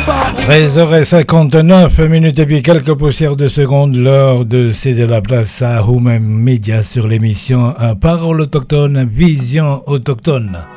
13h59 et puis quelques poussières de secondes, l'heure de céder la place à Human Media sur l'émission Parole autochtone, Vision autochtone.